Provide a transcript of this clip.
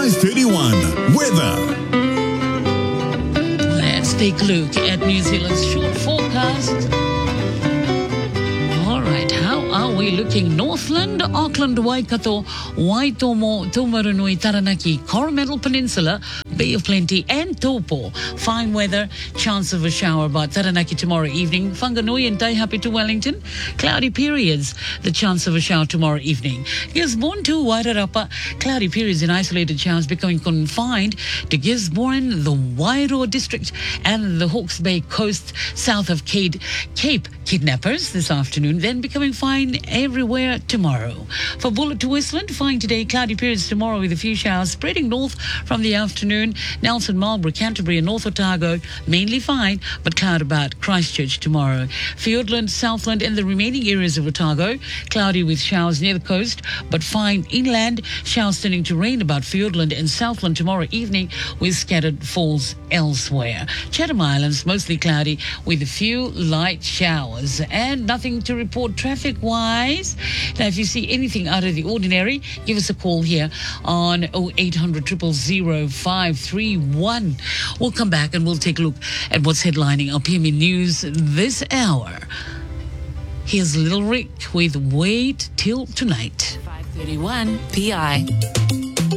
5:31 weather. Let's take a look at New Zealand's short forecast. All right, how are we looking? Northland, Auckland, Waikato, Waitomo, Taumarunui, Taranaki, Coromandel Peninsula, Bay of Plenty and Taupo. Fine weather, chance of a shower about Taranaki tomorrow evening. Whanganui and Taihape to Wellington, cloudy periods, the chance of a shower tomorrow evening. Gisborne to Wairarapa, cloudy periods and isolated showers becoming confined to Gisborne, the Wairoa district and the Hawke's Bay coast south of Cape kidnappers this afternoon, then becoming fine everywhere tomorrow. For Bullet to Whistland, fine today, cloudy periods tomorrow with a few showers spreading north from the afternoon. Nelson, Marlborough, Canterbury and North Otago, mainly fine, but cloud about Christchurch tomorrow. Fiordland, Southland and the remaining areas of Otago, cloudy with showers near the coast, but fine inland. Showers turning to rain about Fiordland and Southland tomorrow evening with scattered falls elsewhere. Chatham Islands, mostly cloudy with a few light showers and nothing to report traffic-wise. Now, if you see anything out of the ordinary, give us a call here on 0800 000 531. We'll come back and we'll take a look at what's headlining our PME News this hour. Here's Little Rick with Wait Till Tonight. 5:31 PI.